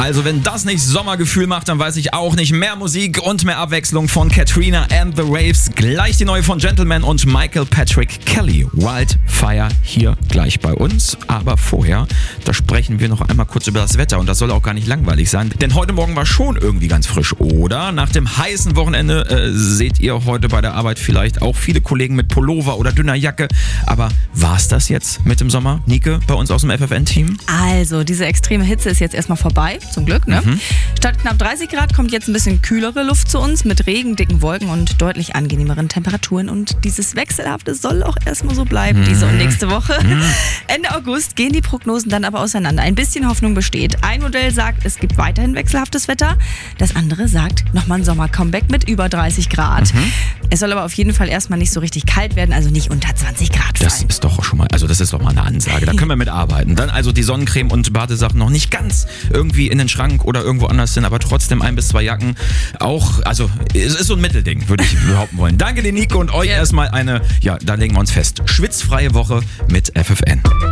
Also wenn das nicht Sommergefühl macht, dann weiß ich auch nicht. Mehr Musik und mehr Abwechslung von Katrina and the Waves. Gleich die neue von Gentleman und Michael Patrick Kelly. Wildfire hier gleich bei uns. Aber vorher, da sprechen wir noch einmal kurz über das Wetter. Und das soll auch gar nicht langweilig sein. Denn heute Morgen war schon irgendwie ganz frisch, oder? Nach dem heißen Wochenende seht ihr heute bei der Arbeit vielleicht auch viele Kollegen mit Pullover oder dünner Jacke. Aber war's das jetzt mit dem Sommer? Nike, bei uns aus dem FFN-Team? Also, diese extreme Hitze ist jetzt erstmal vorbei, zum Glück, ne? Statt knapp 30 Grad kommt jetzt ein bisschen kühlere Luft zu uns mit Regen, dicken Wolken und deutlich angenehmeren Temperaturen. Und dieses Wechselhafte soll auch erstmal so bleiben, diese und nächste Woche. Ende August gehen die Prognosen dann aber auseinander. Ein bisschen Hoffnung besteht. Ein Modell sagt, es gibt weiterhin wechselhaftes Wetter. Das andere sagt, nochmal ein Sommer-Comeback mit über 30 Grad. Es soll aber auf jeden Fall erstmal nicht so richtig kalt werden, also nicht unter 20 Grad fallen. Das ist doch schon mal, also das ist doch mal eine Ansage. Da können wir mitarbeiten. Dann also die Sonnencreme und Badesachen noch nicht ganz irgendwie in den Schrank oder irgendwo anders sind, aber trotzdem 1 bis 2 Jacken auch, also es ist so ein Mittelding, würde ich behaupten wollen. Danke dir, Nico, und euch erstmal eine, ja, da legen wir uns fest, schwitzfreie Woche mit FFN.